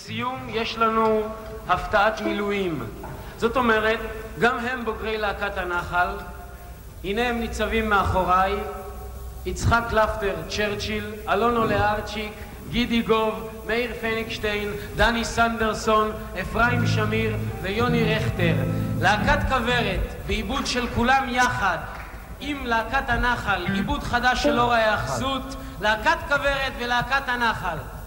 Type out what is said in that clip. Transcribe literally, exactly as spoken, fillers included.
לסיום יש לנו הפתעת מילואים. זאת אומרת, גם הם בוגרי להקת הנחל. הנה הם ניצבים מאחוריי, יצחק לפטר צ'רצ'יל, אלונו לארצ'יק, גידי גוב, מאיר פניקשטיין, דני סנדרסון, אפרים שמיר ויוני רכטר. להקת כוורת, בעיבוד של כולם יחד עם להקת הנחל, עיבוד חדש של אור ההיאחזות, להקת כוורת ולהקת הנחל.